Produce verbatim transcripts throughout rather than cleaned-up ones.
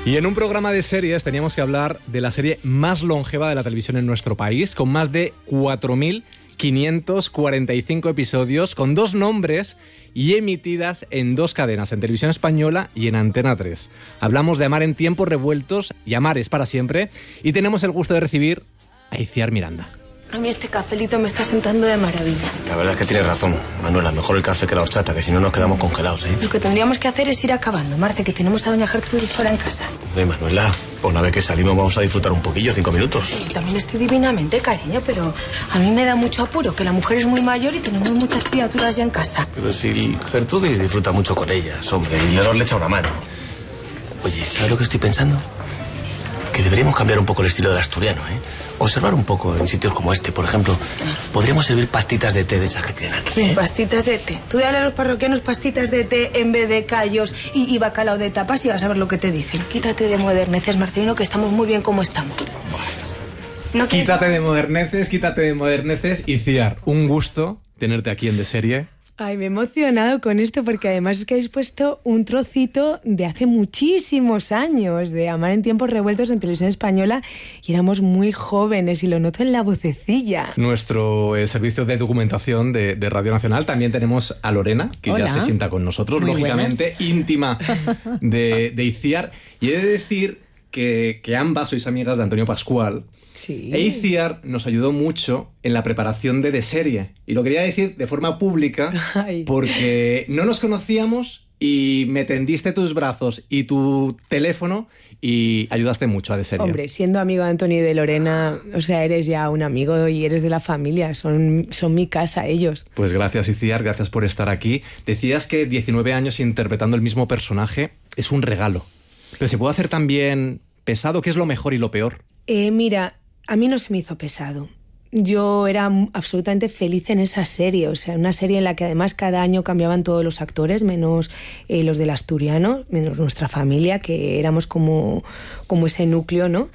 Y en un programa de series teníamos que hablar de la serie más longeva de la televisión en nuestro país, con más de cuatro mil quinientos cuarenta y cinco episodios, con dos nombres y emitidas en dos cadenas, en Televisión Española y en Antena tres. Hablamos de Amar en tiempos revueltos y Amar es para siempre, y tenemos el gusto de recibir a Itziar Miranda. A mí este cafelito me está sentando de maravilla. La verdad es que tienes razón, Manuela. Mejor el café que la horchata, que si no nos quedamos congelados, ¿eh? Lo que tendríamos que hacer es ir acabando, Marce, que tenemos a doña Gertrudis sola en casa. Oye, Manuela, pues una vez que salimos vamos a disfrutar un poquillo, cinco minutos. Sí, también estoy divinamente, cariño, pero a mí me da mucho apuro, que la mujer es muy mayor y tenemos muchas criaturas ya en casa. Pero si Gertrudis disfruta mucho con ellas, hombre, y Leonor le echa una mano. Oye, ¿sabes lo que estoy pensando? Que deberíamos cambiar un poco el estilo del asturiano, ¿eh? Observar un poco en sitios como este, por ejemplo. Podríamos servir pastitas de té de esas que tienen aquí, ¿eh? Pastitas de té. Tú dale a los parroquianos pastitas de té en vez de callos y, y bacalao de tapas y vas a ver lo que te dicen. Quítate de moderneces, Marcelino, que estamos muy bien como estamos. ¿No quítate de moderneces, quítate de moderneces. Itziar, un gusto tenerte aquí en De Serie. Ay, me he emocionado con esto porque además es que habéis puesto un trocito de hace muchísimos años de Amar en tiempos revueltos en Televisión Española y éramos muy jóvenes y lo noto en la vocecilla. Nuestro eh, servicio de documentación de, de Radio Nacional. También tenemos a Lorena, que Hola. Ya se sienta con nosotros, muy lógicamente, buenas. Íntima de, de Itziar. Y he de decir que, que ambas sois amigas de Antonio Pascual. Sí. E Itziar nos ayudó mucho en la preparación de De Serie. Y lo quería decir de forma pública Ay. Porque no nos conocíamos y me tendiste tus brazos y tu teléfono y ayudaste mucho a De Serie. Hombre, siendo amigo de Antonio y de Lorena, o sea, eres ya un amigo y eres de la familia. Son, son mi casa ellos. Pues gracias, Itziar, gracias por estar aquí. Decías que diecinueve años interpretando el mismo personaje es un regalo. Pero ¿se puede hacer también pesado? ¿Qué es lo mejor y lo peor? Eh, mira... A mí no se me hizo pesado. Yo era absolutamente feliz en esa serie, o sea, una serie en la que además cada año cambiaban todos los actores, menos eh, los del asturiano, menos nuestra familia, que éramos como, como ese núcleo, ¿no?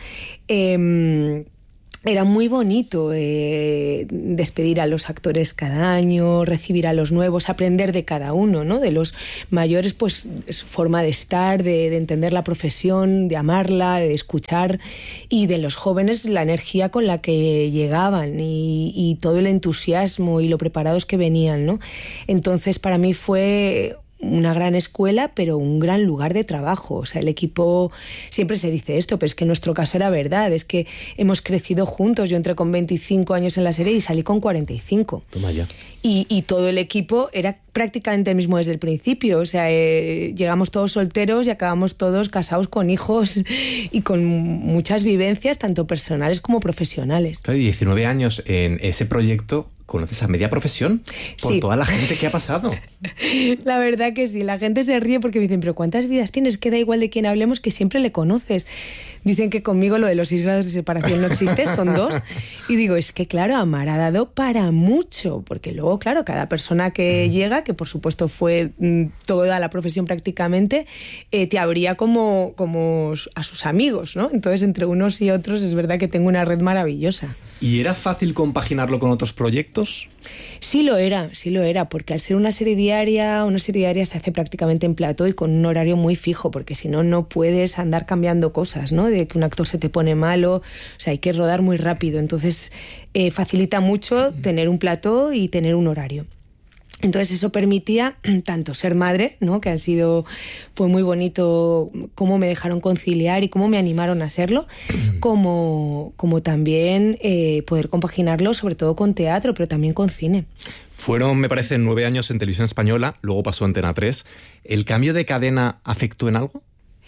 Eh, Era muy bonito eh, despedir a los actores cada año, recibir a los nuevos, aprender de cada uno, ¿no? De los mayores, pues su forma de estar, de, de entender la profesión, de amarla, de escuchar, y de los jóvenes la energía con la que llegaban y, y todo el entusiasmo y lo preparados que venían, ¿no? Entonces para mí fue una gran escuela, pero un gran lugar de trabajo. O sea, el equipo, siempre se dice esto, pero es que en nuestro caso era verdad, es que hemos crecido juntos. Yo entré con veinticinco años en la serie y salí con cuarenta y cinco. Toma ya. Y, y todo el equipo era prácticamente el mismo desde el principio. O sea, eh, llegamos todos solteros y acabamos todos casados con hijos y con muchas vivencias, tanto personales como profesionales. Claro, diecinueve años en ese proyecto. ¿Conoces a media profesión? Por sí. Toda la gente que ha pasado. La verdad que sí, la gente se ríe porque me dicen, pero ¿cuántas vidas tienes? Que da igual de quién hablemos, que siempre le conoces. Dicen que conmigo lo de los seis grados de separación no existe, son dos. Y digo, es que claro, Amar ha dado para mucho, porque luego, claro, cada persona que mm. llega, que por supuesto fue mm, toda la profesión prácticamente, eh, te abría como, como a sus amigos, ¿no? Entonces, entre unos y otros, es verdad que tengo una red maravillosa. ¿Y era fácil compaginarlo con otros proyectos? Sí lo era, sí lo era, porque al ser una serie diaria, una serie diaria se hace prácticamente en plató y con un horario muy fijo, porque si no, no puedes andar cambiando cosas, ¿no? De que un actor se te pone malo, o sea, hay que rodar muy rápido. Entonces, eh, facilita mucho tener un plató y tener un horario. Entonces eso permitía tanto ser madre, ¿no? Que han sido, fue muy bonito cómo me dejaron conciliar y cómo me animaron a hacerlo, como, como también eh, poder compaginarlo sobre todo con teatro, pero también con cine. Fueron, me parece, nueve años en Televisión Española, luego pasó a Antena tres. ¿El cambio de cadena afectó en algo?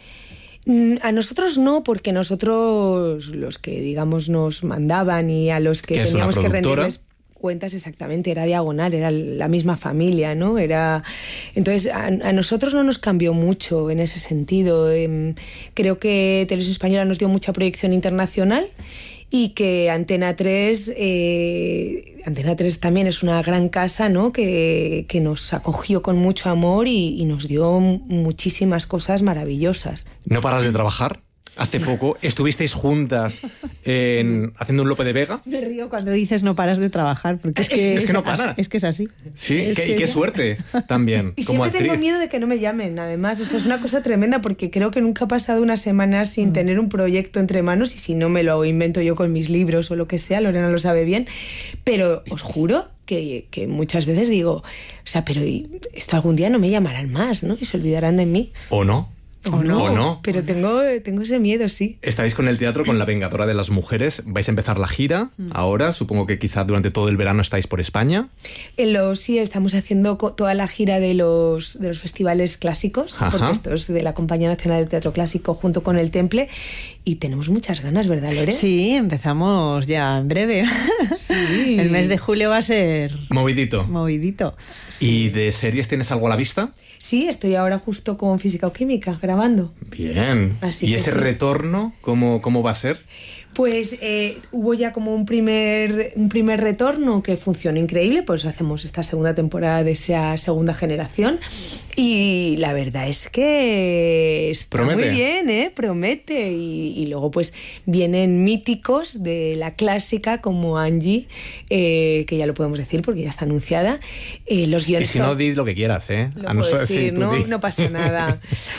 A nosotros no, porque nosotros, los que digamos nos mandaban y a los que teníamos que rendirles cuentas, exactamente, era diagonal, era la misma familia, ¿no? Era... Entonces, a, a nosotros no nos cambió mucho en ese sentido. Eh, creo que Televisión Española nos dio mucha proyección internacional y que Antena tres, eh, Antena tres también es una gran casa, ¿no? Que, que nos acogió con mucho amor y, y nos dio muchísimas cosas maravillosas. ¿No paras de trabajar? hace poco estuvisteis juntas en, haciendo un Lope de Vega. Me río cuando dices no paras de trabajar, porque es que es, es que no para. Es que es así. Sí, es que, que y qué ya. suerte también. Y como siempre actriz. tengo miedo de que no me llamen, además. O sea, es una cosa tremenda porque creo que nunca ha pasado una semana sin mm. tener un proyecto entre manos, y si no me lo invento yo con mis libros o lo que sea, Lorena lo sabe bien. Pero os juro que, que muchas veces digo, o sea, pero esto algún día no me llamarán más, ¿no? Y se olvidarán de mí. ¿O no? O no, o no. Pero tengo, tengo ese miedo, sí. Estáis con el teatro, con La Vengadora de las Mujeres. Vais a empezar la gira mm. ahora. Supongo que quizá durante todo el verano estáis por España. En los, sí, estamos haciendo toda la gira de los, de los festivales clásicos. Ajá. Porque esto es de la Compañía Nacional de Teatro Clásico junto con el Temple. Y tenemos muchas ganas, ¿verdad, Lore? Sí, empezamos ya en breve. Sí. El mes de julio va a ser... Movidito. Movidito. Sí. ¿Y de series tienes algo a la vista? Sí, estoy ahora justo con Física o Química, grabando. Bien. Así ¿Y que ese sí. retorno, cómo, cómo va a ser? Pues eh, hubo ya como un primer, un primer retorno que funcionó increíble, por eso hacemos esta segunda temporada de esa segunda generación, y la verdad es que está Promete. muy bien, ¿eh? Promete, y, y luego pues vienen míticos de la clásica como Angie, eh, que ya lo podemos decir porque ya está anunciada, eh, los guiones y si son... no, di lo que quieras, ¿eh? Lo A no puedo ser- decir, sí, tú ¿no? di. No pasa nada.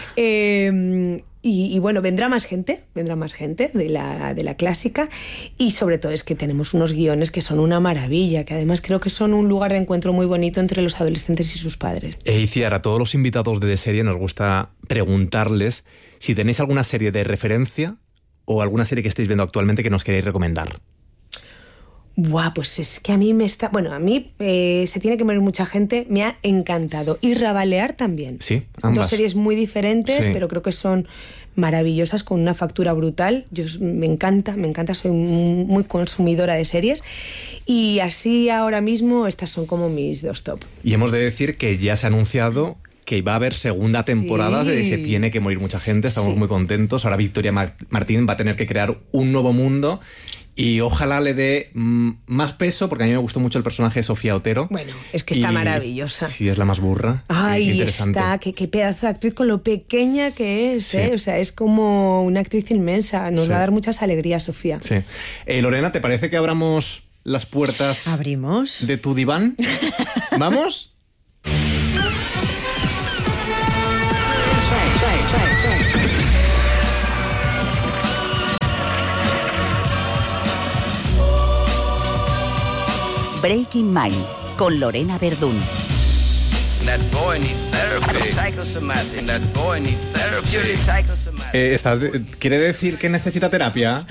eh, Y, y bueno, vendrá más gente, vendrá más gente de la, de la clásica, y sobre todo es que tenemos unos guiones que son una maravilla, que además creo que son un lugar de encuentro muy bonito entre los adolescentes y sus padres. E Iciar, a todos los invitados de De Serie nos gusta preguntarles si tenéis alguna serie de referencia o alguna serie que estéis viendo actualmente que nos queréis recomendar. Buah, pues es que a mí me está... Bueno, a mí eh, Se tiene que morir mucha gente, me ha encantado. Y Rabalear también. Sí, ambas. Dos series muy diferentes, Sí. pero creo que son maravillosas, con una factura brutal. Yo me encanta, me encanta, soy muy consumidora de series. Y así ahora mismo estas son como mis dos top. Y hemos de decir que ya se ha anunciado que va a haber segunda temporada Sí. de Se tiene que morir mucha gente. Estamos Sí. muy contentos. Ahora Victoria Mar- Martín va a tener que crear un nuevo mundo y ojalá le dé mm, más peso, porque a mí me gustó mucho el personaje de Sofía Otero. Bueno, es que está Y maravillosa. Sí, es la más burra. Ay, Qué interesante. está, qué, qué pedazo de actriz con lo pequeña que es, Sí. ¿eh? O sea, es como una actriz inmensa. Nos Sí. va a dar muchas alegrías, Sofía. Sí. Eh, Lorena, ¿te parece que abramos las puertas Abrimos. de tu diván? ¿Vamos? Breaking Mind con Lorena Verdún. That boy needs therapy. Psychosomatic. That boy needs therapy. Psychosomatic. Eh, ¿estás de- ¿Quiere decir que necesita terapia?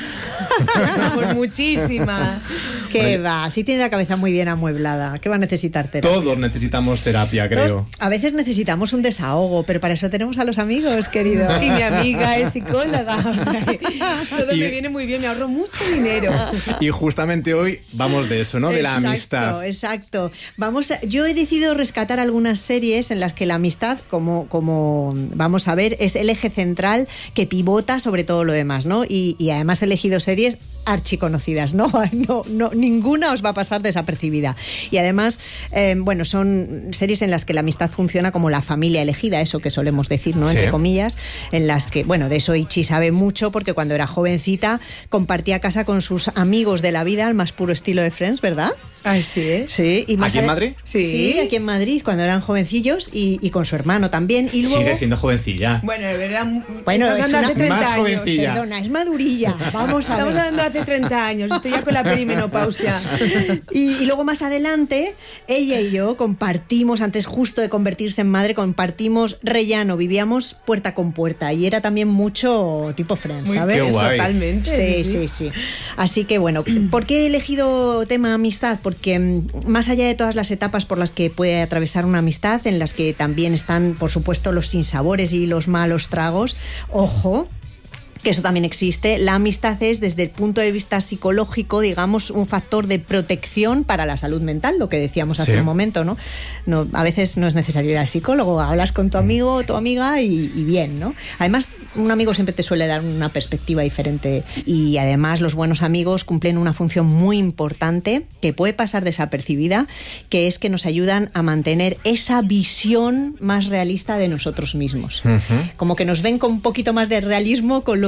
Pues muchísima. ¿Qué va? Sí tiene la cabeza muy bien amueblada. ¿Qué va a necesitar terapia? Todos necesitamos terapia, Todos- creo. a veces necesitamos un desahogo, pero para eso tenemos a los amigos, querido. Y mi amiga es psicóloga, o sea, que todo Y- me viene muy bien, me ahorro mucho dinero. Y justamente hoy vamos de eso, ¿no? De la Exacto, amistad. Exacto. Vamos a- yo he decidido rescatar algunas series en las que la amistad, como, como vamos a ver, es el eje central que pivota sobre todo lo demás, ¿no? Y, y además he elegido series archiconocidas, ¿no? No, no, ninguna os va a pasar desapercibida. Y además, eh, bueno, son series en las que la amistad funciona como la familia elegida, eso que solemos decir, ¿no? Sí. Entre comillas, en las que, bueno, de eso Ichi sabe mucho porque cuando era jovencita compartía casa con sus amigos de la vida al más puro estilo de Friends, ¿verdad? Así es. Sí. Y más ¿Aquí en ade- Madrid? Sí. Sí, aquí en Madrid, cuando eran jovencillos y, y con su hermano también. Y luego, Sigue siendo jovencilla. Bueno, de verdad, Bueno, estamos es hablando una- hace treinta más años. jovencilla. perdona, es madurilla. Vamos a Estamos ver. hablando de hace treinta años, estoy ya con la perimenopausia. Y, y luego más adelante, ella y yo compartimos, antes justo de convertirse en madre, compartimos rellano, vivíamos puerta con puerta y era también mucho tipo Friends, Muy ¿sabes? Qué guay. Totalmente. Sí, sí, sí. Así que bueno, ¿por qué he elegido tema amistad? Porque mm, más allá de todas las etapas por las que puede atravesar una amistad, en las que también están, por supuesto, los sinsabores y los malos tragos, ojo, que eso también existe, la amistad es, desde el punto de vista psicológico, digamos, un factor de protección para la salud mental, lo que decíamos hace Sí. un momento, ¿no? No, a veces no es necesario ir al psicólogo, hablas con tu amigo o tu amiga y, y bien, ¿no? Además, un amigo siempre te suele dar una perspectiva diferente y además los buenos amigos cumplen una función muy importante que puede pasar desapercibida, que es que nos ayudan a mantener esa visión más realista de nosotros mismos. Como que nos ven con un poquito más de realismo con lo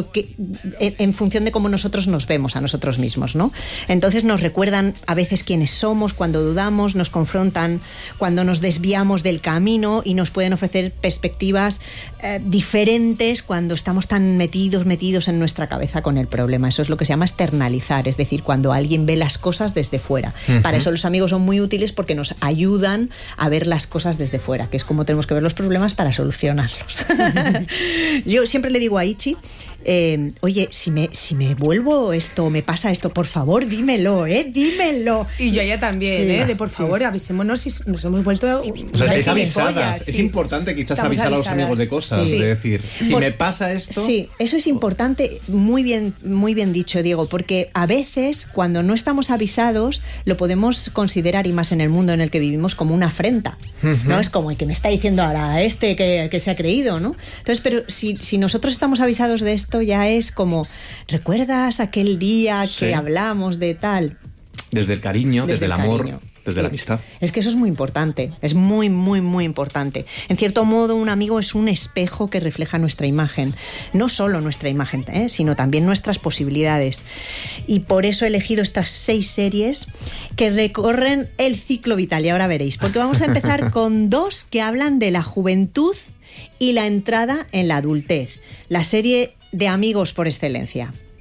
lo que en, en función de cómo nosotros nos vemos a nosotros mismos, ¿no? Entonces nos recuerdan a veces quiénes somos cuando dudamos, nos confrontan cuando nos desviamos del camino y nos pueden ofrecer perspectivas eh, diferentes cuando estamos tan metidos, metidos en nuestra cabeza con el problema. Eso es lo que se llama externalizar, es decir, cuando alguien ve las cosas desde fuera. Uh-huh. Para eso los amigos son muy útiles porque nos ayudan a ver las cosas desde fuera, que es como tenemos que ver los problemas para solucionarlos. Yo siempre le digo a Ichi, eh, oye, si me, si me vuelvo esto, me pasa esto, por favor, dímelo, ¿eh? Dímelo. Y yo a ella también, sí, ¿eh? De por favor, sí. avisémonos si nos hemos vuelto... O sea, estáis avisadas. Sí. Es importante quizás Estamos avisar avisadas. a los amigos de cosas, sí. de decir, si por, me pasa esto... Sí, eso es importante, muy bien, muy bien dicho, Diego, porque a veces, cuando no estamos avisados, lo podemos considerar, y más en el mundo en el que vivimos, como una afrenta, uh-huh. ¿no? Es como el que me está diciendo ahora este que, que se ha creído, ¿no? Entonces, pero si, si nosotros estamos avisados de esto, ya es como, ¿recuerdas aquel día que sí. hablamos de tal? Desde el cariño, desde, desde el amor, cariño. desde sí. la amistad. Es que eso es muy importante, es muy, muy, muy importante. En cierto modo, un amigo es un espejo que refleja nuestra imagen. No solo nuestra imagen, ¿eh? sino también nuestras posibilidades. Y por eso he elegido estas seis series que recorren el ciclo vital. Y ahora veréis, porque vamos a empezar con dos que hablan de la juventud y la entrada en la adultez. La serie de amigos por excelencia.